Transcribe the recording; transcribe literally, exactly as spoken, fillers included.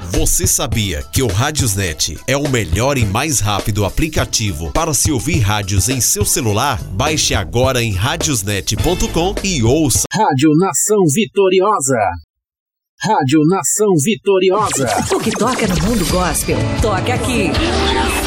Você sabia que o Radiosnet é o melhor e mais rápido aplicativo para se ouvir rádios em seu celular? Baixe agora em radiosnet ponto com e ouça. Rádio Nação Vitoriosa. Rádio Nação Vitoriosa. O que toca no mundo gospel, toca aqui.